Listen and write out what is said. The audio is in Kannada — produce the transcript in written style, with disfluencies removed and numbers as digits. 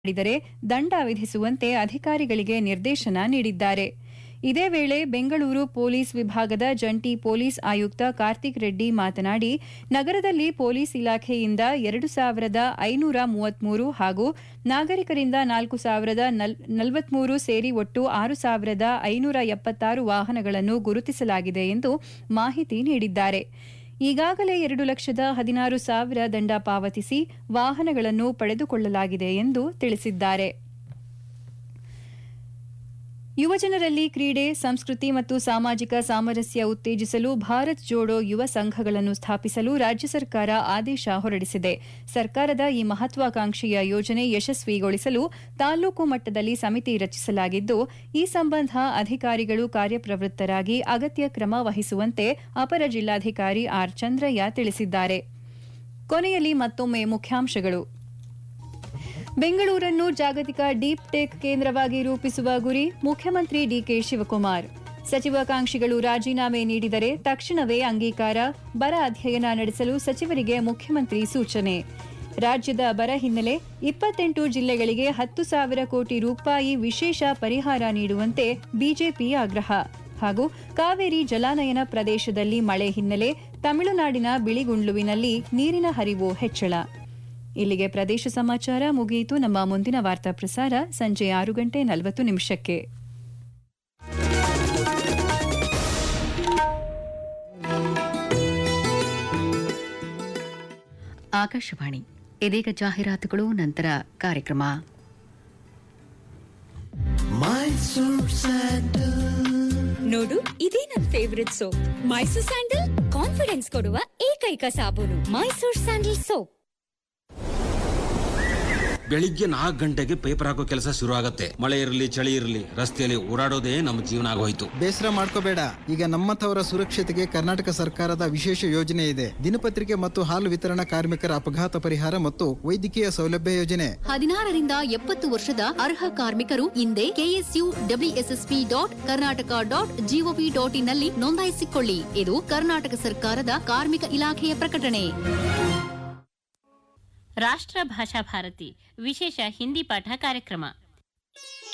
ಮಾಡಿದರೆ ದಂಡ ವಿಧಿಸುವಂತೆ ಅಧಿಕಾರಿಗಳಿಗೆ ನಿರ್ದೇಶನ ನೀಡಿದ್ದಾರೆ. ಇದೇ ವೇಳೆ ಬೆಂಗಳೂರು ಪೊಲೀಸ್ ವಿಭಾಗದ ಜಂಟಿ ಪೊಲೀಸ್ ಆಯುಕ್ತ ಕಾರ್ತಿಕ್ ರೆಡ್ಡಿ ಮಾತನಾಡಿ, ನಗರದಲ್ಲಿ ಪೊಲೀಸ್ ಇಲಾಖೆಯಿಂದ 2,533 ಹಾಗೂ ನಾಗರಿಕರಿಂದ 4,043 ಸೇರಿ ಒಟ್ಟು 6,576 ವಾಹನಗಳನ್ನು ಗುರುತಿಸಲಾಗಿದೆ ಎಂದು ಮಾಹಿತಿ ನೀಡಿದ್ದಾರೆ. ಈಗಾಗಲೇ 2,16,000 ದಂಡ ಪಾವತಿಸಿ ವಾಹನಗಳನ್ನು ಪಡೆದುಕೊಳ್ಳಲಾಗಿದೆ ಎಂದು ತಿಳಿಸಿದ್ದಾರೆ. ಯುವಜನರಲ್ಲಿ ಕ್ರೀಡೆ, ಸಂಸ್ಕೃತಿ ಮತ್ತು ಸಾಮಾಜಿಕ ಸಾಮರಸ್ಯ ಉತ್ತೇಜಿಸಲು ಭಾರತ್ ಜೋಡೋ ಯುವ ಸಂಘಗಳನ್ನು ಸ್ಥಾಪಿಸಲು ರಾಜ್ಯ ಸರ್ಕಾರ ಆದೇಶ ಹೊರಡಿಸಿದೆ. ಸರ್ಕಾರದ ಈ ಮಹತ್ವಾಕಾಂಕ್ಷೆಯ ಯೋಜನೆ ಯಶಸ್ವಿಗೊಳಿಸಲು ತಾಲೂಕು ಮಟ್ಟದಲ್ಲಿ ಸಮಿತಿ ರಚಿಸಲಾಗಿದ್ದು, ಈ ಸಂಬಂಧ ಅಧಿಕಾರಿಗಳು ಕಾರ್ಯಪ್ರವೃತ್ತರಾಗಿ ಅಗತ್ಯ ಕ್ರಮ ವಹಿಸುವಂತೆ ಅಪರ ಜಿಲ್ಲಾಧಿಕಾರಿ ಆರ್ ಚಂದ್ರಯ್ಯ ತಿಳಿಸಿದ್ದಾರೆ. ಕೊನೆಯಲ್ಲಿ ಮತ್ತೊಮ್ಮೆ ಮುಖ್ಯಾಂಶಗಳು. ಬೆಂಗಳೂರನ್ನು ಜಾಗತಿಕ ಡೀಪ್ ಟೆಕ್ ಕೇಂದ್ರವಾಗಿ ರೂಪಿಸುವ ಗುರಿ ಮುಖ್ಯಮಂತ್ರಿ ಡಿಕೆ ಶಿವಕುಮಾರ್. ಸಚಿವಾಕಾಂಕ್ಷಿಗಳು ರಾಜೀನಾಮೆ ನೀಡಿದರೆ ತಕ್ಷಣವೇ ಅಂಗೀಕಾರ, ಬರ ಅಧ್ಯಯನ ನಡೆಸಲು ಸಚಿವರಿಗೆ ಮುಖ್ಯಮಂತ್ರಿ ಸೂಚನೆ. ರಾಜ್ಯದ ಬರ ಹಿನ್ನೆಲೆ 28 ಜಿಲ್ಲೆಗಳಿಗೆ 10,000 ಕೋಟಿ ರೂಪಾಯಿ ವಿಶೇಷ ಪರಿಹಾರ ನೀಡುವಂತೆ ಬಿಜೆಪಿ ಆಗ್ರಹ. ಹಾಗೂ ಕಾವೇರಿ ಜಲಾನಯನ ಪ್ರದೇಶದಲ್ಲಿ ಮಳೆ ಹಿನ್ನೆಲೆ ತಮಿಳುನಾಡಿನ ಬಿಳಿಗುಂಡ್ಲುವಿನಲ್ಲಿ ನೀರಿನ ಹರಿವು ಹೆಚ್ಚಳ. ಇಲ್ಲಿಗೆ ಪ್ರದೇಶ ಸಮಾಚಾರ ಮುಗಿಯಿತು. ನಮ್ಮ ಮುಂದಿನ ವಾರ್ತಾ ಪ್ರಸಾರ ಸಂಜೆ 6:40 ಆಕಾಶವಾಣಿ. ಇದೀಗ ಜಾಹೀರಾತುಗಳು, ನಂತರ ಕಾರ್ಯಕ್ರಮ. ನೋಡು, ಇದೇ ನನ್ favourite soap. Mysore sandal confidence ಕೊಡುವ ಏಕೈಕ ಸಾಬೂನು. Mysore sandal soap. ಬೆಳಿಗ್ಗೆ 4 ಗಂಟೆಗೆ ಪೇಪರ್ ಹಾಕೋ ಕೆಲಸ ಶುರು ಆಗತ್ತೆ. ಮಳೆ ಇರಲಿ ಚಳಿ ಇರಲಿ, ರಸ್ತೆಯಲ್ಲಿ ಓಡಾಡೋದೇ ನಮ್ಮ ಜೀವನ ಆಗೋಯ್ತು. ಬೇಸರ ಮಾಡ್ಕೋಬೇಡ, ಈಗ ನಮ್ಮಂಥವರ ಸುರಕ್ಷತೆಗೆ ಕರ್ನಾಟಕ ಸರ್ಕಾರದ ವಿಶೇಷ ಯೋಜನೆ ಇದೆ. ದಿನಪತ್ರಿಕೆ ಮತ್ತು ಹಾಲು ವಿತರಣಾ ಕಾರ್ಮಿಕರ ಅಪಘಾತ ಪರಿಹಾರ ಮತ್ತು ವೈದ್ಯಕೀಯ ಸೌಲಭ್ಯ ಯೋಜನೆ. 16ರಿಂದ 70 ವರ್ಷದ ಅರ್ಹ ಕಾರ್ಮಿಕರು ಇಂದೇ KSUWSSP.Karnataka.gov.in ನಲ್ಲಿ ನೋಂದಾಯಿಸಿಕೊಳ್ಳಿ. ಇದು ಕರ್ನಾಟಕ ಸರ್ಕಾರದ ಕಾರ್ಮಿಕ ಇಲಾಖೆಯ ಪ್ರಕಟಣೆ. ರಾಷ್ಟ್ರ ಭಾಷಾ ಭಾರತಿ ವಿಶೇಷ ಹಿಂದಿ ಪಾಠ ಕಾರ್ಯಕ್ರಮ.